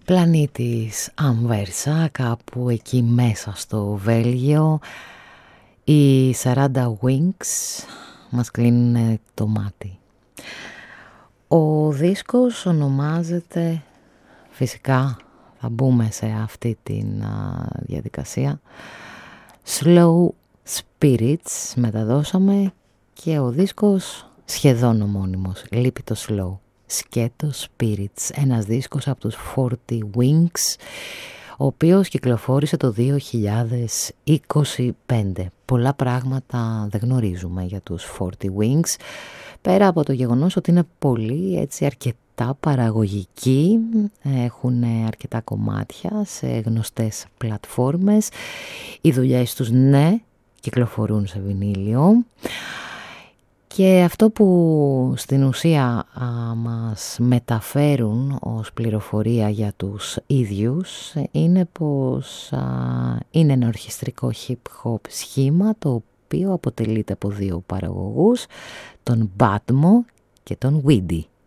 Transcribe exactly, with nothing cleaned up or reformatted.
πλανήτης Αμβέρσα, κάπου εκεί μέσα στο Βέλγιο. Οι σαράντα Wings μας κλείνουν το μάτι. Ο δίσκος ονομάζεται, φυσικά θα μπούμε σε αυτή τη διαδικασία, Slow Spirits, μεταδώσαμε, και ο δίσκος σχεδόν ομώνυμος, λείπει το slow. Σκέτο Spirits, ένας δίσκος από τους σαράντα Wings, ο οποίος κυκλοφόρησε το δύο χιλιάδες είκοσι πέντε. Πολλά πράγματα δεν γνωρίζουμε για τους σαράντα Wings, πέρα από το γεγονός ότι είναι πολύ, έτσι, αρκετά παραγωγικοί, έχουν αρκετά κομμάτια σε γνωστές πλατφόρμες. Οι δουλειές τους, ναι, κυκλοφορούν σε βινίλιο. Και αυτό που στην ουσία α, μας μεταφέρουν ως πληροφορία για τους ίδιους είναι πως α, είναι ένα ορχιστρικό hip-hop σχήμα, το οποίο αποτελείται από δύο παραγωγούς, τον Badmo και τον Weedy.